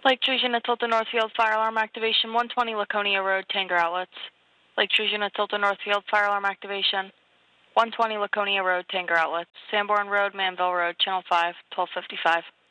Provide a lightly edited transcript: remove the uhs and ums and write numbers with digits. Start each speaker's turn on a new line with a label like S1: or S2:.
S1: Lake Trusian at Tilton Northfield, fire alarm activation, 120 Laconia Road, Tanger Outlets. Lake Trusian at Tilton Northfield, fire alarm activation, 120 Laconia Road, Tanger Outlets. Sanborn Road, Manville Road, Channel 5, 1255.